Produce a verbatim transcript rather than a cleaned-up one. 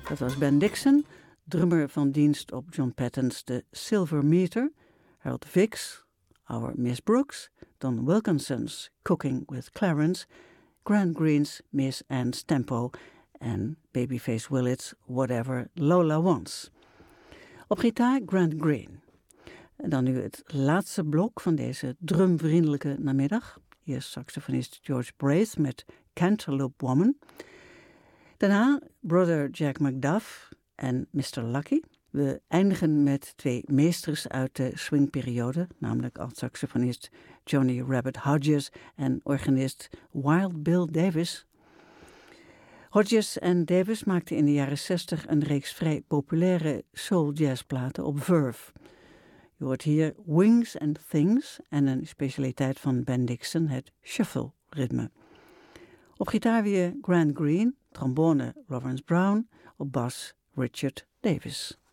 Dat was Ben Dixon, drummer van dienst op John Patton's The Silver Meter, Harold Vicks, Our Miss Brooks, Don Wilkinson's Cooking with Clarence, Grant Green's Miss Anne's Tempo en Babyface Willard's Whatever Lola Wants. Op gitaar Grant Green. En dan nu het laatste blok van deze drumvriendelijke namiddag. Eerst saxofonist George Braith met Cantaloupe Woman. Daarna Brother Jack McDuff en mister Lucky. We eindigen met twee meesters uit de swingperiode, namelijk alt-saxofonist Johnny Rabbit Hodges en organist Wild Bill Davis. Hodges en Davis maakten in de jaren zestig een reeks vrij populaire soul-jazzplaten op Verve. Je hoort hier Wings and Things en een specialiteit van Ben Dixon, het shuffle-ritme. Op gitaar weer Grant Green, trombone Lawrence Brown, op bas Richard Davis.